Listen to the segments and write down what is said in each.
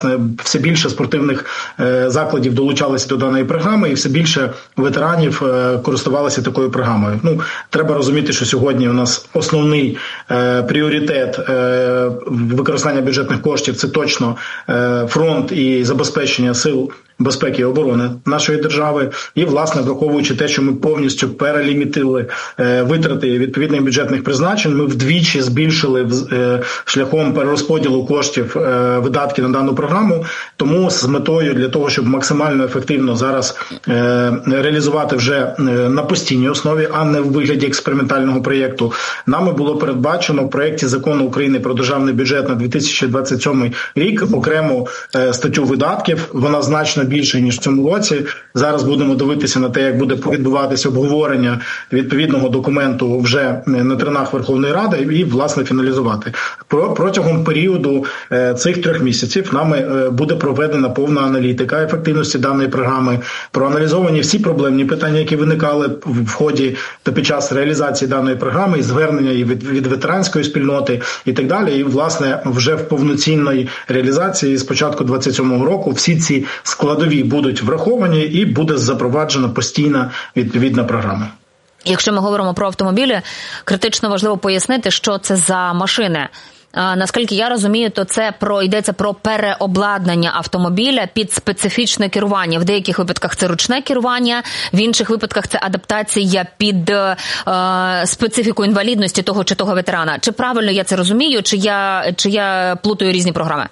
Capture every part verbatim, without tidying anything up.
все більше спортивних закладів долучалися до даної програми, і все більше ветеранів користувалися такою програмою. Ну, треба розуміти, що сьогодні у нас основний е, пріоритет е, використання бюджетних коштів – це точно е, фронт і забезпечення сил безпеки і оборони нашої держави. І, власне, враховуючи те, що ми повністю перелімітили е, витрати відповідних бюджетних призначень, ми вдвічі збільшили е, шляхом перерозподілу коштів е, видатки на дану програму. Тому з метою для того, щоб максимально ефективно зараз е, реалізувати вже е, на постійній основі, а не в вигляді експериментального проєкту, нами було передбачено в проєкті Закону України про державний бюджет на дві тисячі двадцять сьомий рік окрему е, статтю видатків. Вона значно більше, ніж в цьому році. Зараз будемо дивитися на те, як буде відбуватися обговорення відповідного документу вже на тринах Верховної Ради і, власне, фіналізувати. Протягом періоду е, цих трьох місяців нами е, буде проведена повна аналітика ефективності даної програми, проаналізовані всі проблемні питання, які виникали в ході та під час реалізації даної програми, і звернення і від, від ветеранської спільноти і так далі. І, власне, вже в повноцінної реалізації з початку двадцять сьомого року всі ці складові будуть враховані і буде запроваджена постійна відповідна програма. Якщо ми говоримо про автомобілі, критично важливо пояснити, що це за машини. Наскільки я розумію, то це про йдеться про переобладнання автомобіля під специфічне керування. В деяких випадках це ручне керування, в інших випадках це адаптація під е, специфіку інвалідності того чи того ветерана. Чи правильно я це розумію, чи я, чи я плутаю різні програми?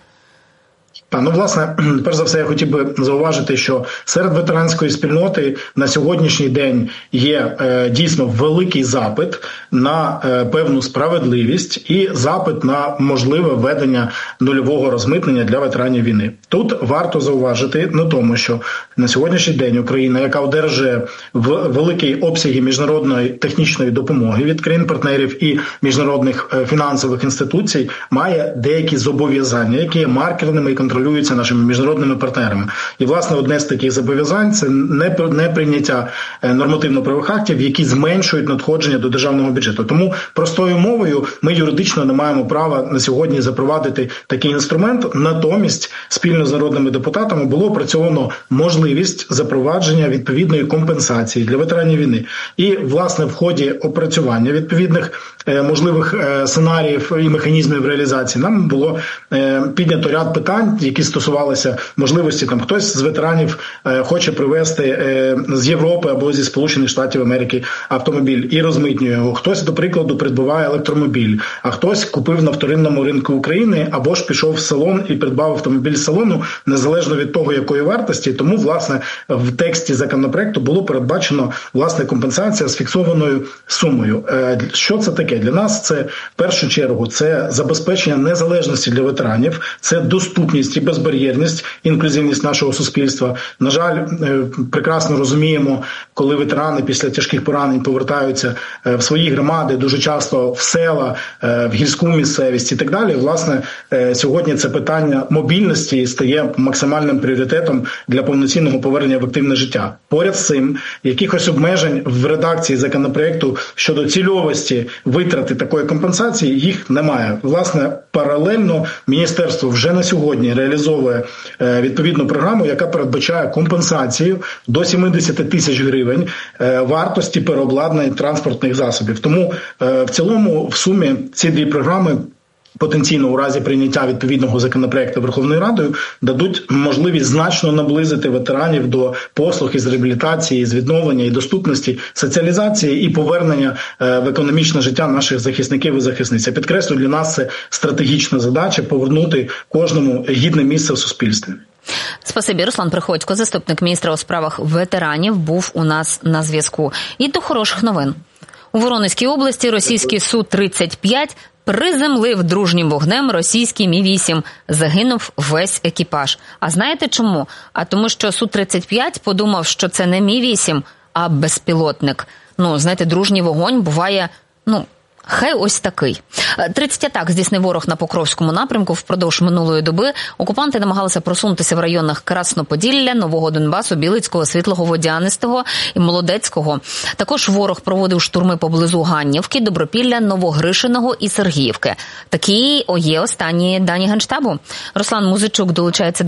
Ну, власне, перш за все, я хотів би зауважити, що серед ветеранської спільноти на сьогоднішній день є е, дійсно великий запит на е, певну справедливість і запит на можливе введення нульового розмитнення для ветеранів війни. Тут варто зауважити на тому, що на сьогоднішній день Україна, яка одержує в великі обсяги міжнародної технічної допомоги від країн-партнерів і міжнародних е, фінансових інституцій, має деякі зобов'язання, які є маркерними і контролюються нашими міжнародними партнерами. І, власне, одне з таких зобов'язань – це неприйняття нормативно-правових актів, які зменшують надходження до державного бюджету. Тому, простою мовою, ми юридично не маємо права на сьогодні запровадити такий інструмент. Натомість, спільно з народними депутатами було опрацьовано можливість запровадження відповідної компенсації для ветеранів війни. І, власне, в ході опрацювання відповідних можливих сценаріїв і механізмів реалізації нам було піднято ряд питань, які стосувалися можливості, там хтось з ветеранів е, хоче привезти е, з Європи або зі Сполучених Штатів Америки автомобіль і розмитнює його. Хтось, до прикладу, придбаває електромобіль, а хтось купив на вторинному ринку України або ж пішов в салон і придбав автомобіль з салону, незалежно від того, якої вартості. Тому, власне, в тексті законопроекту було передбачено, власне, компенсація з фіксованою сумою. Е, що це таке? Для нас це, в першу чергу, це забезпечення незалежності для ветеранів, це доступність і безбар'єрність, інклюзивність нашого суспільства. На жаль, прекрасно розуміємо, коли ветерани після тяжких поранень повертаються в свої громади, дуже часто в села, в гірську місцевість і так далі. Власне, сьогодні це питання мобільності стає максимальним пріоритетом для повноцінного повернення в активне життя. Поряд з цим, якихось обмежень в редакції законопроекту щодо цільовості витрати такої компенсації, їх немає. Власне, паралельно міністерство вже на сьогодні реалізовує відповідну програму, яка передбачає компенсацію до сімдесят тисяч гривень вартості переобладнань транспортних засобів. Тому в цілому, в сумі, ці дві програми потенційно у разі прийняття відповідного законопроекту Верховною Радою дадуть можливість значно наблизити ветеранів до послуг із реабілітації, з відновлення і доступності, соціалізації і повернення в економічне життя наших захисників і захисниць. Я підкреслю, для нас це стратегічна задача – повернути кожному гідне місце в суспільстві. Спасибі. Руслан Приходько, заступник міністра у справах ветеранів, був у нас на зв'язку. І до хороших новин. У Воронезькій області російський Су тридцять п'ять приземлив дружнім вогнем російський Мі вісім. Загинув весь екіпаж. А знаєте чому? А тому що Су тридцять п'ять подумав, що це не Мі вісім, а безпілотник. Ну, знаєте, дружній вогонь буває, ну, Хай ось такий. тридцять атак здійснив ворог на Покровському напрямку впродовж минулої доби. Окупанти намагалися просунутися в районах Красноподілля, Нового Донбасу, Білицького, Світлого, Водянистого і Молодецького. Також ворог проводив штурми поблизу Ганнівки, Добропілля, Новогришиного і Сергіївки. Такі є останні дані Генштабу. Руслан Музичук долучається до